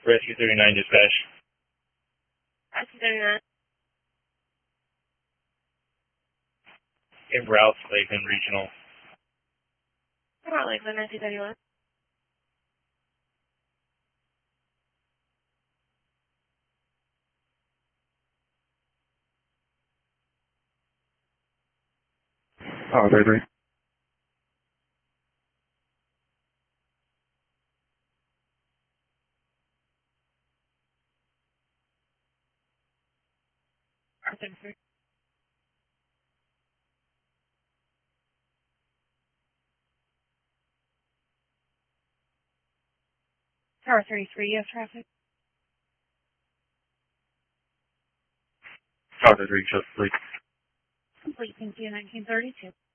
Rescue 39 dispatch. Rescue 39. In route, Lakeland Regional. Route Lakeland 1931. Oh, 33. Route 33. Tower 33, you have traffic. Tower 33, just please. Complete, thank you, 1932.